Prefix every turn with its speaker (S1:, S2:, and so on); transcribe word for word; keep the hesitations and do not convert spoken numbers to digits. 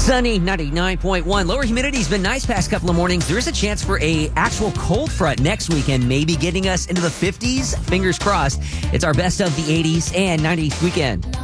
S1: Sunny ninety-nine point one. Lower humidity's been nice past couple of mornings. There is a chance for a actual cold front next weekend, maybe getting us into the fifties. Fingers crossed. It's our best of the eighties and nineties weekend.